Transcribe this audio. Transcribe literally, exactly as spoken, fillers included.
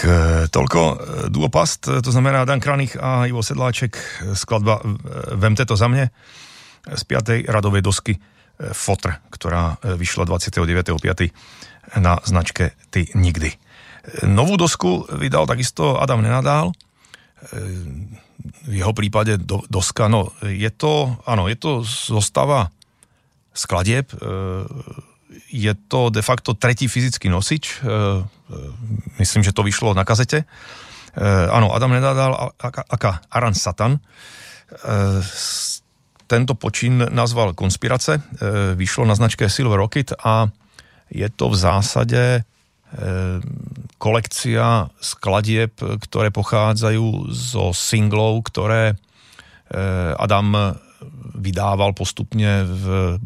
toľko Duopast, to znamená Dan Kranich a Ivo Sedláček, skladba Vemte to za mne z piatej radovej dosky Fotr, ktorá vyšla dvadsiateho deviateho piateho na značke Ty nikdy. Novú dosku vydal takisto Adam Nenadál, v jeho prípade do, doska, no je to, áno, je to zostava skladieb, je to de facto tretí fyzický nosič, myslím, že to vyšlo na kazete. Áno, Adam Nenadál aka Aran Satan. Tento počin nazval Konspirace, vyšlo na značke Silver Rocket a je to v zásade kolekcia skladieb, ktoré pochádzajú zo singlov, ktoré Adam vydával postupne v